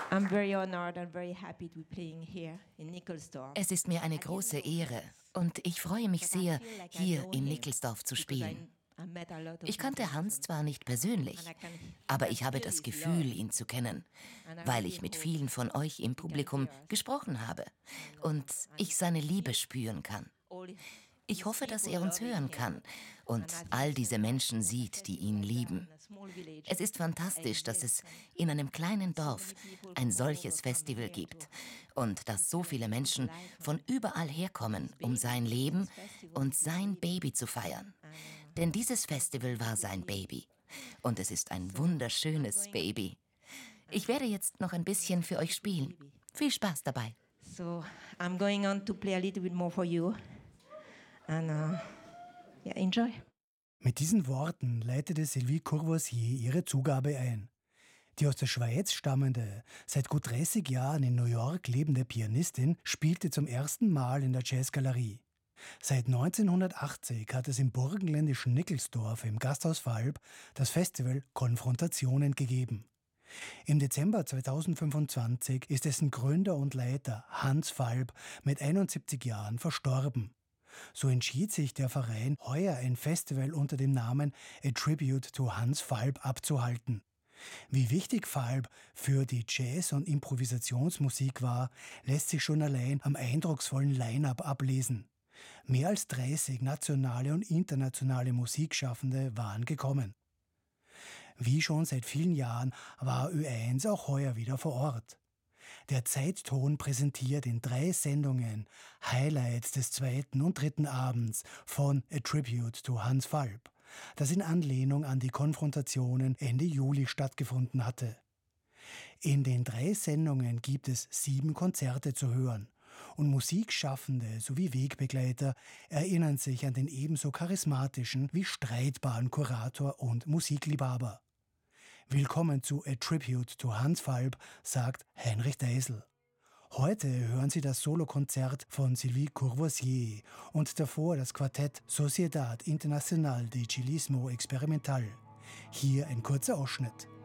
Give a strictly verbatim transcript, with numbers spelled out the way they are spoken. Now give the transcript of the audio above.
I'm very honored and very happy to be playing here in Nickelsdorf. Es ist mir eine große Ehre und ich freue mich sehr, hier in Nickelsdorf zu spielen. Ich kannte Hans zwar nicht persönlich, aber ich habe das Gefühl, ihn zu kennen, weil ich mit vielen von euch im Publikum gesprochen habe und ich seine Liebe spüren kann. Ich hoffe, dass er uns hören kann und all diese Menschen sieht, die ihn lieben. Es ist fantastisch, dass es in einem kleinen Dorf ein solches Festival gibt und dass so viele Menschen von überall herkommen, um sein Leben und sein Baby zu feiern. Denn dieses Festival war sein Baby und es ist ein wunderschönes Baby. Ich werde jetzt noch ein bisschen für euch spielen. Viel Spaß dabei. So, I'm going on to play a little bit more for you. And, uh, yeah, enjoy. Mit diesen Worten leitete Sylvie Courvoisier ihre Zugabe ein. Die aus der Schweiz stammende, seit gut dreißig Jahren in New York lebende Pianistin spielte zum ersten Mal in der Jazzgalerie. Seit neunzehnhundertachtzig hat es im burgenländischen Nickelsdorf im Gasthaus Falb das Festival Konfrontationen gegeben. Im Dezember zweitausendfünfundzwanzig ist dessen Gründer und Leiter Hans Falb mit einundsiebzig Jahren verstorben. So entschied sich der Verein, heuer ein Festival unter dem Namen A Tribute to Hans Falb abzuhalten. Wie wichtig Falb für die Jazz- und Improvisationsmusik war, lässt sich schon allein am eindrucksvollen Line-up ablesen. Mehr als dreißig nationale und internationale Musikschaffende waren gekommen. Wie schon seit vielen Jahren war Ö eins auch heuer wieder vor Ort. Der Zeitton präsentiert in drei Sendungen Highlights des zweiten und dritten Abends von A Tribute to Hans Falb, das in Anlehnung an die Konfrontationen Ende Juli stattgefunden hatte. In den drei Sendungen gibt es sieben Konzerte zu hören und Musikschaffende sowie Wegbegleiter erinnern sich an den ebenso charismatischen wie streitbaren Kurator und Musikliebhaber. Willkommen zu A Tribute to Hans Falb, sagt Heinrich Deisel. Heute hören Sie das Solokonzert von Sylvie Courvoisier und davor das Quartett Sociedad Internacional de Chilismo Experimental. Hier ein kurzer Ausschnitt.